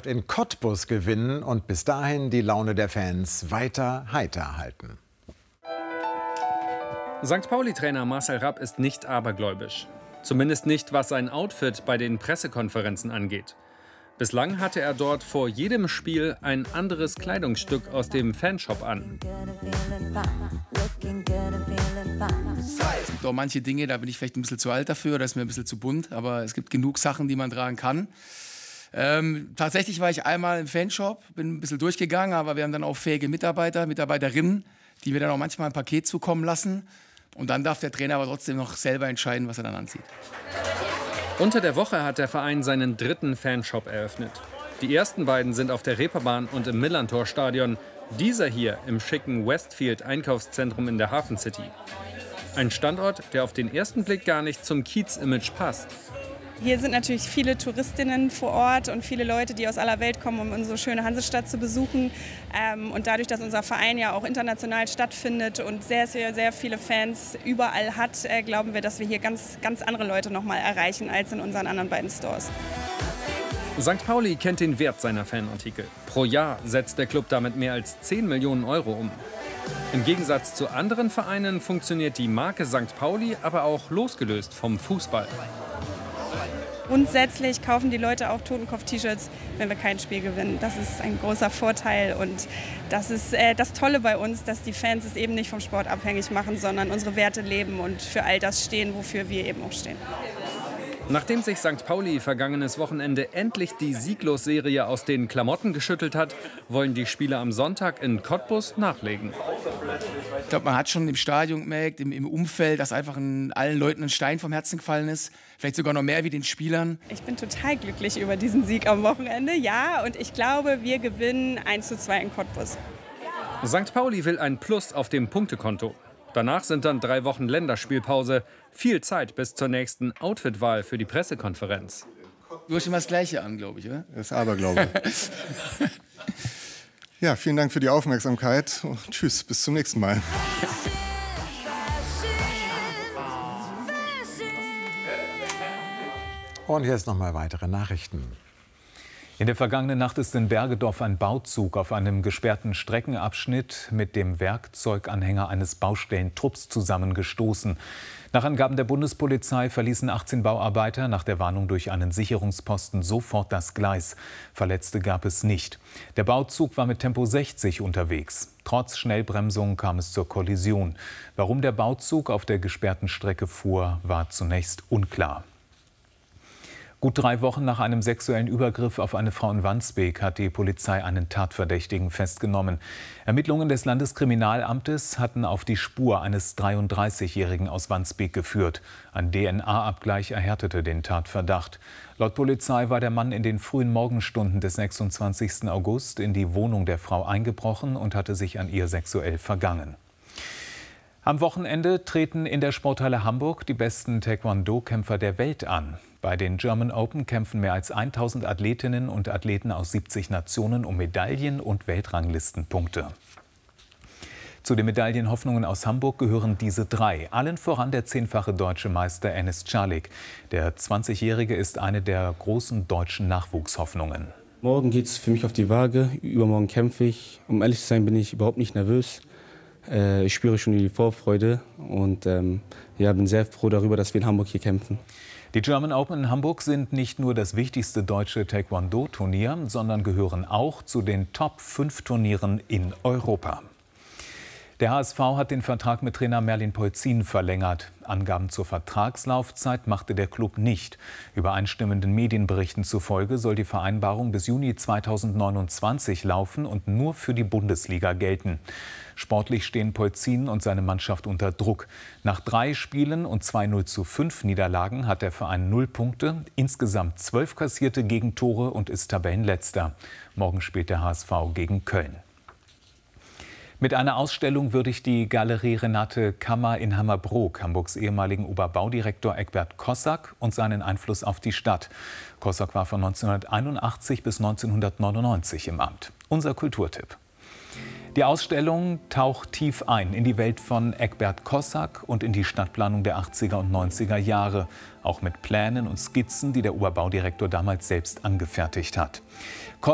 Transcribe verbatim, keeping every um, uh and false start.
Meisterschaft in Cottbus gewinnen und bis dahin die Laune der Fans weiter heiter halten. Sankt Pauli-Trainer Marcel Rapp ist nicht abergläubisch. Zumindest nicht, was sein Outfit bei den Pressekonferenzen angeht. Bislang hatte er dort vor jedem Spiel ein anderes Kleidungsstück aus dem Fanshop an. Es gibt auch manche Dinge, da bin ich vielleicht ein bisschen zu alt dafür, das ist mir ein bisschen zu bunt, aber es gibt genug Sachen, die man tragen kann. Ähm, tatsächlich war ich einmal im Fanshop, bin ein bisschen durchgegangen, aber wir haben dann auch fähige Mitarbeiter, Mitarbeiterinnen, die mir dann auch manchmal ein Paket zukommen lassen. Und dann darf der Trainer aber trotzdem noch selber entscheiden, was er dann anzieht. Unter der Woche hat der Verein seinen dritten Fanshop eröffnet. Die ersten beiden sind auf der Reeperbahn und im Millerntor-Stadion. Dieser hier im schicken Westfield-Einkaufszentrum in der Hafen City. Ein Standort, der auf den ersten Blick gar nicht zum Kiez-Image passt. Hier sind natürlich viele Touristinnen vor Ort und viele Leute, die aus aller Welt kommen, um unsere schöne Hansestadt zu besuchen. Ähm, und dadurch, dass unser Verein ja auch international stattfindet und sehr, sehr, sehr viele Fans überall hat, äh, glauben wir, dass wir hier ganz, ganz andere Leute noch mal erreichen als in unseren anderen beiden Stores. Sankt Pauli kennt den Wert seiner Fanartikel. Pro Jahr setzt der Club damit mehr als zehn Millionen Euro um. Im Gegensatz zu anderen Vereinen funktioniert die Marke Sankt Pauli aber auch losgelöst vom Fußball. Grundsätzlich kaufen die Leute auch Totenkopf-T-Shirts, wenn wir kein Spiel gewinnen. Das ist ein großer Vorteil und das ist äh, das Tolle bei uns, dass die Fans es eben nicht vom Sport abhängig machen, sondern unsere Werte leben und für all das stehen, wofür wir eben auch stehen. Nachdem sich Sankt Pauli vergangenes Wochenende endlich die Sieglos-Serie aus den Klamotten geschüttelt hat, wollen die Spieler am Sonntag in Cottbus nachlegen. Ich glaube, man hat schon im Stadion gemerkt, im, im Umfeld, dass einfach in allen Leuten ein Stein vom Herzen gefallen ist. Vielleicht sogar noch mehr wie den Spielern. Ich bin total glücklich über diesen Sieg am Wochenende, ja. Und ich glaube, wir gewinnen eins zu zwei in Cottbus. Sankt Pauli will ein Plus auf dem Punktekonto. Danach sind dann drei Wochen Länderspielpause. Viel Zeit bis zur nächsten Outfitwahl für die Pressekonferenz. Du hast immer das Gleiche an, glaube ich, oder? Das ist Aberglaube. Ja, vielen Dank für die Aufmerksamkeit und tschüss, bis zum nächsten Mal. Und jetzt noch mal weitere Nachrichten. In der vergangenen Nacht ist in Bergedorf ein Bauzug auf einem gesperrten Streckenabschnitt mit dem Werkzeuganhänger eines Baustellentrupps zusammengestoßen. Nach Angaben der Bundespolizei verließen achtzehn Bauarbeiter nach der Warnung durch einen Sicherungsposten sofort das Gleis. Verletzte gab es nicht. Der Bauzug war mit Tempo sechzig unterwegs. Trotz Schnellbremsung kam es zur Kollision. Warum der Bauzug auf der gesperrten Strecke fuhr, war zunächst unklar. Gut drei Wochen nach einem sexuellen Übergriff auf eine Frau in Wandsbek hat die Polizei einen Tatverdächtigen festgenommen. Ermittlungen des Landeskriminalamtes hatten auf die Spur eines dreiunddreißigjährigen aus Wandsbek geführt. Ein D N A-Abgleich erhärtete den Tatverdacht. Laut Polizei war der Mann in den frühen Morgenstunden des sechsundzwanzigsten August in die Wohnung der Frau eingebrochen und hatte sich an ihr sexuell vergangen. Am Wochenende treten in der Sporthalle Hamburg die besten Taekwondo-Kämpfer der Welt an. Bei den German Open kämpfen mehr als tausend Athletinnen und Athleten aus siebzig Nationen um Medaillen und Weltranglistenpunkte. Zu den Medaillenhoffnungen aus Hamburg gehören diese drei. Allen voran der zehnfache deutsche Meister Enis Çelik. Der zwanzigjährige ist eine der großen deutschen Nachwuchshoffnungen. Morgen geht es für mich auf die Waage. Übermorgen kämpfe ich. Um ehrlich zu sein, bin ich überhaupt nicht nervös. Ich spüre schon die Vorfreude und ähm, ja, bin sehr froh darüber, dass wir in Hamburg hier kämpfen. Die German Open in Hamburg sind nicht nur das wichtigste deutsche Taekwondo-Turnier, sondern gehören auch zu den Top fünf Turnieren in Europa. Der H S V hat den Vertrag mit Trainer Merlin Polzin verlängert. Angaben zur Vertragslaufzeit machte der Klub nicht. Übereinstimmenden Medienberichten zufolge soll die Vereinbarung bis Juni zweitausendneunundzwanzig laufen und nur für die Bundesliga gelten. Sportlich stehen Polzin und seine Mannschaft unter Druck. Nach drei Spielen und zwei null zu fünf Niederlagen hat der Verein null Punkte, insgesamt zwölf kassierte Gegentore und ist Tabellenletzter. Morgen spielt der H S V gegen Köln. Mit einer Ausstellung würdigt die Galerie Renate Kammer in Hammerbrook Hamburgs ehemaligen Oberbaudirektor Egbert Kossak und seinen Einfluss auf die Stadt. Kossak war von neunzehnhunderteinundachtzig bis neunzehnhundertneunundneunzig im Amt. Unser Kulturtipp. Die Ausstellung taucht tief ein in die Welt von Egbert Kossak und in die Stadtplanung der achtziger und neunziger Jahre, auch mit Plänen und Skizzen, die der Oberbaudirektor damals selbst angefertigt hat.